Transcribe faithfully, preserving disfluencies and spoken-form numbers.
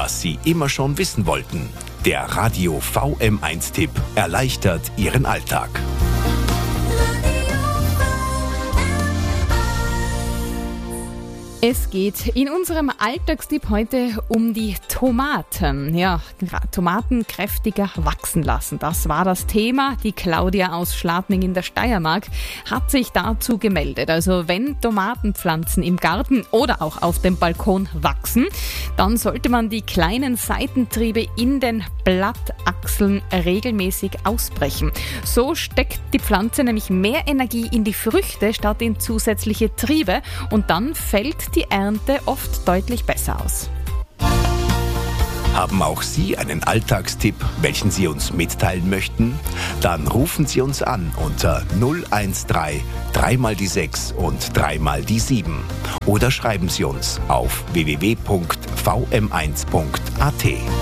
was Sie immer schon wissen wollten. Der Radio V M eins Tipp erleichtert Ihren Alltag. Es geht in unserem Alltagstipp heute um die Tomaten. Ja, Tomaten kräftiger wachsen lassen. Das war das Thema. Die Claudia aus Schladming in der Steiermark hat sich dazu gemeldet. Also wenn Tomatenpflanzen im Garten oder auch auf dem Balkon wachsen, dann sollte man die kleinen Seitentriebe in den Blattachseln regelmäßig ausbrechen. So steckt die Pflanze nämlich mehr Energie in die Früchte statt in zusätzliche Triebe und dann fällt die Ernte oft deutlich besser aus. Haben auch Sie einen Alltagstipp, welchen Sie uns mitteilen möchten? Dann rufen Sie uns an unter null eins drei, drei mal die sechs und drei mal die sieben. Oder schreiben Sie uns auf w w w punkt v m eins punkt a t.